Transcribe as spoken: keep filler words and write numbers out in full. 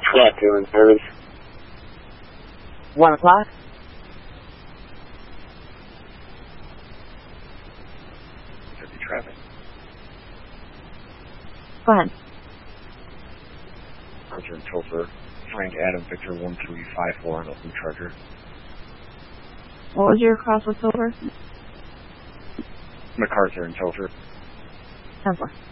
Truck doing service. One o'clock? fifty traffic. Go ahead. Roger and Topher. Frank Adam Victor one three five four on Open Charger. What was your cross with Silver? MacArthur and Topher. ten four.